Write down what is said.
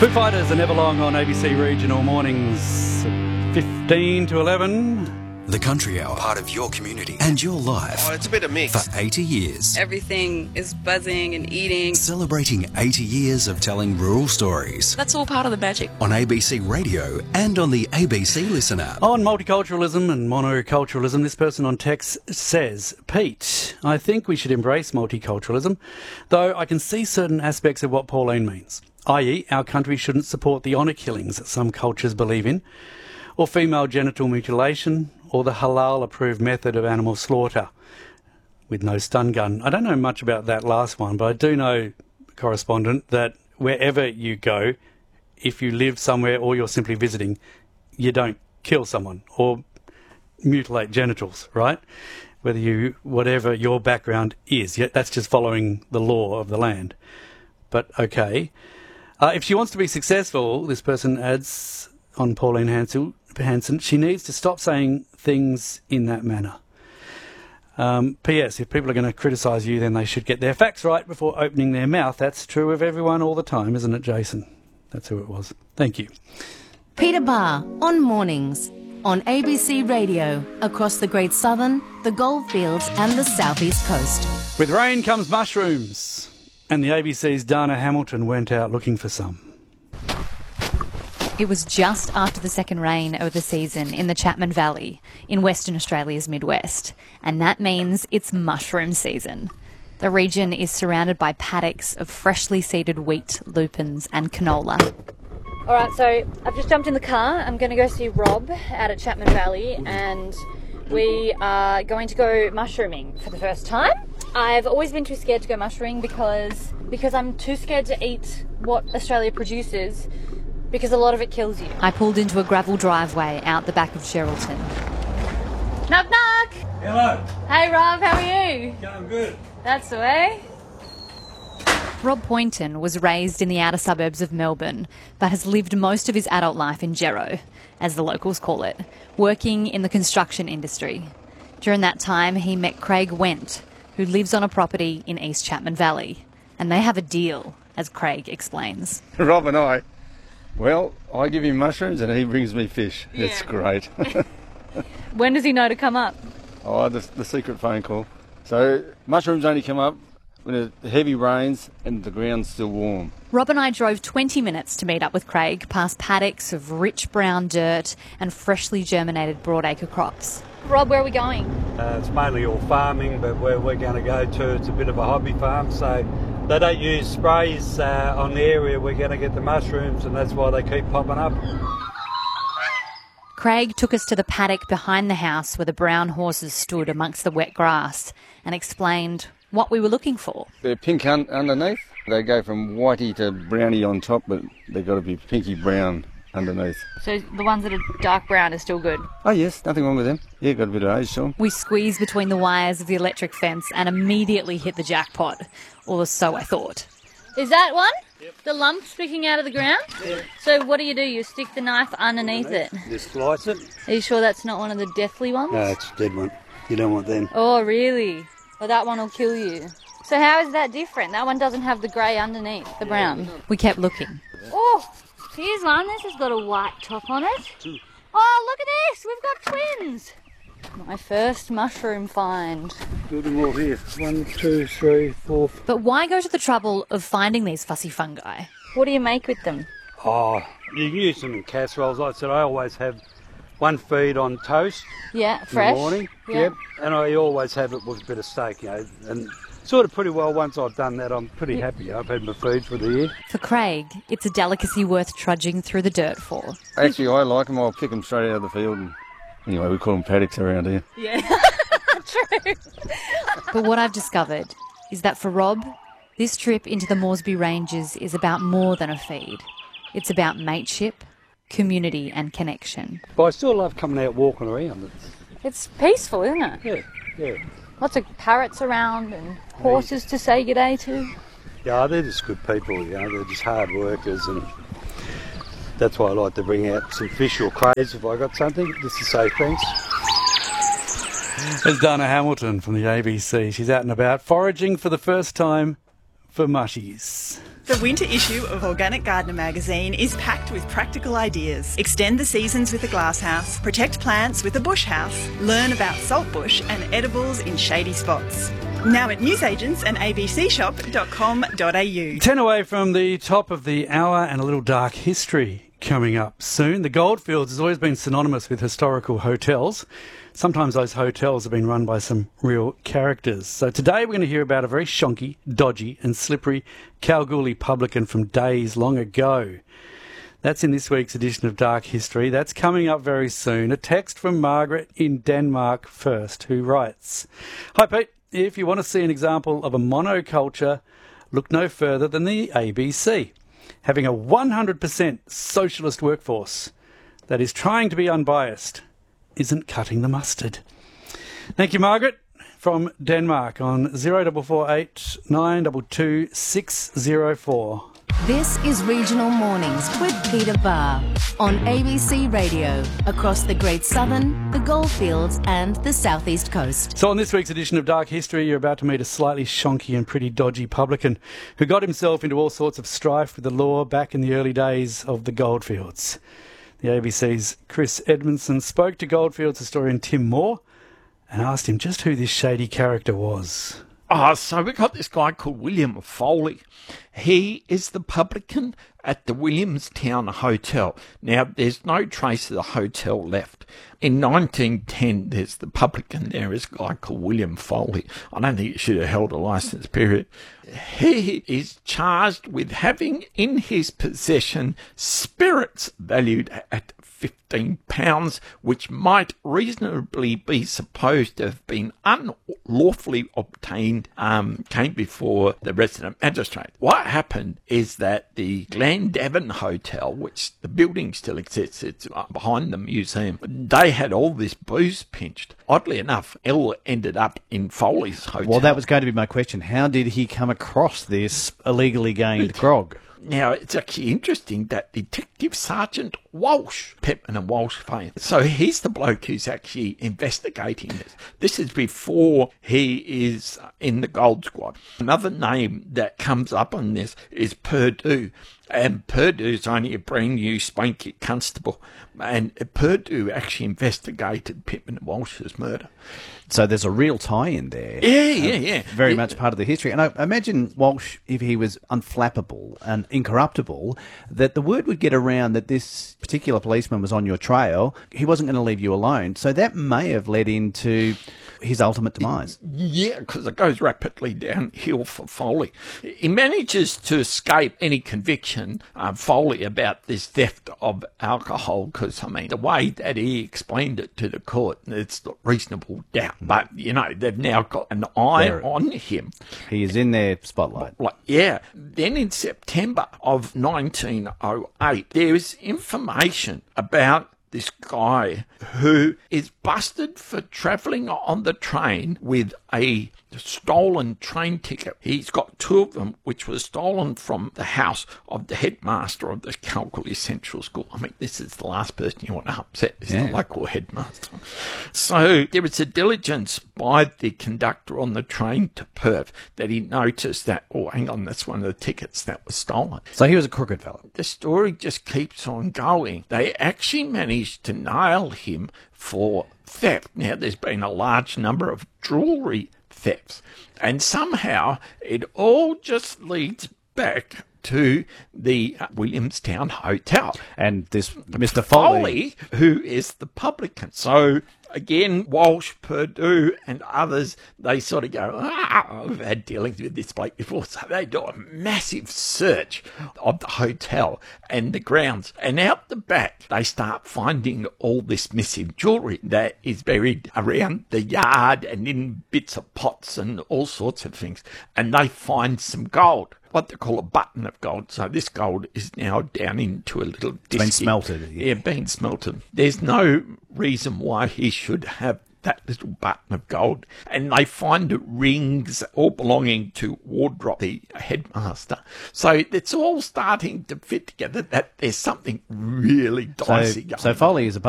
Foo Fighters are never long on ABC Regional Mornings, 15 to 11. The Country Hour, part of your community and your life. Oh, it's a bit of mix. For 80 years. Everything is buzzing and eating. Celebrating 80 years of telling rural stories. That's all part of the magic. On ABC Radio and on the ABC Listen app. On multiculturalism and monoculturalism, this person on text says, Pete, I think we should embrace multiculturalism, though I can see certain aspects of what Pauline means, i.e. our country shouldn't support the honour killings that some cultures believe in, or female genital mutilation, or the halal-approved method of animal slaughter with no stun gun. I don't know much about that last one, but I do know, correspondent, that wherever you go, if you live somewhere or you're simply visiting, you don't kill someone or mutilate genitals, right? Whatever your background is. Yet that's just following the law of the land. But okay. If she wants to be successful, this person adds on Pauline Hanson, she needs to stop saying things in that manner. P.S. If people are going to criticise you, then they should get their facts right before opening their mouth. That's true of everyone all the time, isn't it, Jason? That's who it was. Thank you. Peter Barr on Mornings on ABC Radio across the Great Southern, the Goldfields and the South East Coast. With rain comes mushrooms, and the ABC's Dana Hamilton went out looking for some. It was just after the second rain of the season in the Chapman Valley in Western Australia's Midwest, and that means it's mushroom season. The region is surrounded by paddocks of freshly seeded wheat, lupins and canola. All right, so I've just jumped in the car. I'm going to go see Rob out at Chapman Valley, and we are going to go mushrooming for the first time. I've always been too scared to go mushrooming because I'm too scared to eat what Australia produces, because a lot of it kills you. I pulled into a gravel driveway out the back of Geraldton. Knock, knock! Hello. Hey, Rob, how are you? Going good. That's the way. Rob Poynton was raised in the outer suburbs of Melbourne, but has lived most of his adult life in Gero, as the locals call it, working in the construction industry. During that time, he met Craig Went, who lives on a property in East Chapman Valley. And they have a deal, as Craig explains. Rob and I, well, I give him mushrooms and he brings me fish. Yeah. It's great. When does he know to come up? Oh, the secret phone call. So mushrooms only come up when the heavy rains and the ground's still warm. Rob and I drove 20 minutes to meet up with Craig past paddocks of rich brown dirt and freshly germinated broadacre crops. Rob, where are we going? It's mainly all farming, but where we're going to go to, it's a bit of a hobby farm, so they don't use sprays on the area. We're going to get the mushrooms, and that's why they keep popping up. Craig took us to the paddock behind the house where the brown horses stood amongst the wet grass and explained what we were looking for. They're pink underneath. They go from whitey to browny on top, but they've got to be pinky brown underneath. So the ones that are dark brown are still good? Oh yes, nothing wrong with them. Yeah, got a bit of age to them. We squeezed between the wires of the electric fence and immediately hit the jackpot, or so I thought. Is that one? Yep. The lump sticking out of the ground? Yeah. So what do? You stick the knife underneath it? Just slice it. Are you sure that's not one of the deathly ones? No, it's a dead one. You don't want them. Oh, really? Well, that one will kill you. So how is that different? That one doesn't have the grey underneath, the brown. We kept looking. Oh, here's one. This has got a white top on it. Oh, look at this. We've got twins. My first mushroom find. Do them all here. 1, 2, 3, 4. But why go to the trouble of finding these fussy fungi? What do you make with them? Oh, you can use them in casseroles. Like I said, I always have one feed on toast. Yeah, fresh. In the morning. Yeah. Yep. And I always have it with a bit of steak, and sort of pretty well once I've done that, I'm pretty happy. I've had my food for the year. For Craig, it's a delicacy worth trudging through the dirt for. Actually, I like them. I'll pick them straight out of the field. And anyway, we call them paddocks around here. Yeah, true. But what I've discovered is that for Rob, this trip into the Moresby Ranges is about more than a feed. It's about mateship, community and connection. But I still love coming out walking around. It's peaceful, isn't it? Yeah. Lots of parrots around and horses to say good day to. Yeah, they're just good people, they're just hard workers, and that's why I like to bring out some fish or crays if I got something, just to say thanks. There's Dana Hamilton from the ABC. She's out and about foraging for the first time for mushies. The winter issue of Organic Gardener magazine is packed with practical ideas. Extend the seasons with a glasshouse, protect plants with a bush house, learn about saltbush and edibles in shady spots. Now at newsagents and abcshop.com.au. 10 away from the top of the hour and a little dark history coming up soon. The Goldfields has always been synonymous with historical hotels. Sometimes those hotels have been run by some real characters. So today we're going to hear about a very shonky, dodgy and slippery Kalgoorlie publican from days long ago. That's in this week's edition of Dark History. That's coming up very soon. A text from Margaret in Denmark first, who writes, "Hi Pete, if you want to see an example of a monoculture, look no further than the ABC. Having a 100% socialist workforce that is trying to be unbiased isn't cutting the mustard." Thank you, Margaret, from Denmark on 0448 922 604. This is Regional Mornings with Peter Barr on ABC Radio across the Great Southern, the Goldfields and the South East Coast. So on this week's edition of Dark History, you're about to meet a slightly shonky and pretty dodgy publican who got himself into all sorts of strife with the law back in the early days of the Goldfields. The ABC's Chris Edmondson spoke to Goldfields historian Tim Moore and asked him just who this shady character was. So we got this guy called William Foley. He is the publican at the Williamstown Hotel. Now, there's no trace of the hotel left. In 1910, there's the publican there is a guy called William Foley. I don't think he should have held a licence, period. He is charged with having in his possession spirits valued at £15, which might reasonably be supposed to have been unlawfully obtained, came before the resident magistrate. What happened is that the Glandavon Hotel, which the building still exists, it's behind the museum, they had all this booze pinched. Oddly enough, it all ended up in Foley's hotel. Well, that was going to be my question. How did he come across this illegally gained grog? Now, it's actually interesting that Detective Sergeant Walsh, Pepman and Walsh fame, so he's the bloke who's actually investigating this. This is before he is in the Gold Squad. Another name that comes up on this is Purdue. And Purdue's only a brand new spanky constable. And Purdue actually investigated Pittman and Walsh's murder. So there's a real tie-in there. Yeah. Very much part of the history. And I imagine Walsh, if he was unflappable and incorruptible, that the word would get around that this particular policeman was on your trail. He wasn't going to leave you alone. So that may have led into his ultimate demise. Yeah, because it goes rapidly downhill for Foley. He manages to escape any conviction, Foley, about this theft of alcohol, because, I mean, the way that he explained it to the court, it's reasonable doubt. But, you know, they've now got an eye on him. He is in their spotlight. Yeah. Then in September of 1908, there is information about this guy who is busted for travelling on the train with a stolen train ticket. He's got two of them, which was stolen from the house of the headmaster of the Kalgoorlie Central School. I mean, this is the last person you want to upset, is the local headmaster. So there was a diligence by the conductor on the train to Perth that he noticed that, oh, hang on, that's one of the tickets that was stolen. So he was a crooked fellow. The story just keeps on going. They actually managed to nail him for theft. Now, there's been a large number of jewellery thefts, and somehow it all just leads back to the Williamstown Hotel. And this Mr. Foley, who is the publican. So, again, Walsh, Purdue and others, they sort of go, we've had dealings with this bloke before. So they do a massive search of the hotel and the grounds. And out the back, they start finding all this missing jewellery that is buried around the yard and in bits of pots and all sorts of things. And they find some gold, what they call a button of gold. So this gold is now down into a little disc. Been smelted. Yeah, been smelted. There's no reason why he should have that little button of gold. And they find rings all belonging to Wardrop, the headmaster. So it's all starting to fit together that there's something really dicey going on. So Foley is a